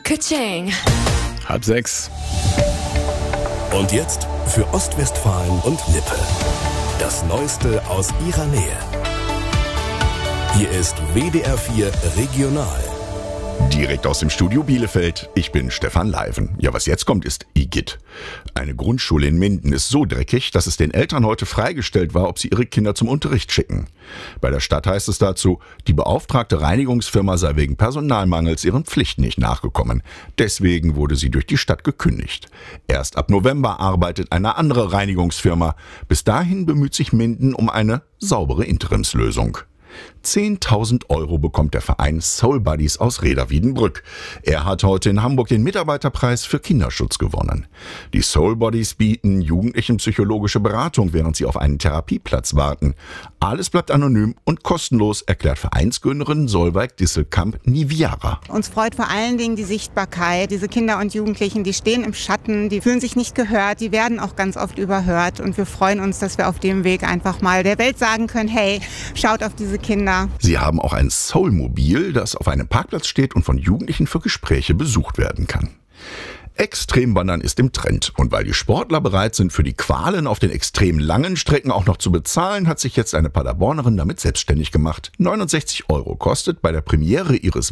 Ka-ching. 5:30. Und jetzt für Ostwestfalen und Lippe. Das Neueste aus ihrer Nähe. Hier ist WDR 4 Regional. Direkt aus dem Studio Bielefeld. Ich bin Stefan Leiven. Ja, was jetzt kommt, ist Igitt. Eine Grundschule in Minden ist so dreckig, dass es den Eltern heute freigestellt war, ob sie ihre Kinder zum Unterricht schicken. Bei der Stadt heißt es dazu, die beauftragte Reinigungsfirma sei wegen Personalmangels ihren Pflichten nicht nachgekommen. Deswegen wurde sie durch die Stadt gekündigt. Erst ab November arbeitet eine andere Reinigungsfirma. Bis dahin bemüht sich Minden um eine saubere Interimslösung. 10.000 € bekommt der Verein Soul Buddies aus Reda-Wiedenbrück. Er hat heute in Hamburg den Mitarbeiterpreis für Kinderschutz gewonnen. Die Soul Buddies bieten Jugendlichen psychologische Beratung, während sie auf einen Therapieplatz warten. Alles bleibt anonym und kostenlos, erklärt Vereinsgründerin Solveig Disselkamp-Niviara. Uns freut vor allen Dingen die Sichtbarkeit. Diese Kinder und Jugendlichen, die stehen im Schatten, die fühlen sich nicht gehört, die werden auch ganz oft überhört. Und wir freuen uns, dass wir auf dem Weg einfach mal der Welt sagen können, hey, schaut auf diese Kinder. Sie haben auch ein Soul-Mobil, das auf einem Parkplatz steht und von Jugendlichen für Gespräche besucht werden kann. Extremwandern ist im Trend. Und weil die Sportler bereit sind, für die Qualen auf den extrem langen Strecken auch noch zu bezahlen, hat sich jetzt eine Paderbornerin damit selbstständig gemacht. 69 € kostet bei der Premiere ihres